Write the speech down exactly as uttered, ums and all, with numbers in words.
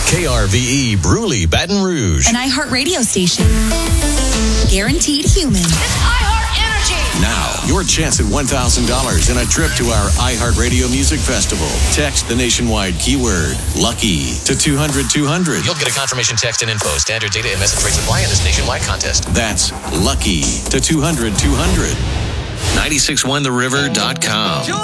K R V E Bruley, Baton Rouge. An iHeart radio station. Guaranteed human. It's iHeart Energy. Now, your chance at one thousand dollars and a trip to our iHeartRadio Music Festival. Text the nationwide keyword LUCKY to two hundred two hundred. You'll get a confirmation text and info. Standard data and message rates apply in this nationwide contest. That's LUCKY to two hundred two hundred. nine six one the river dot com.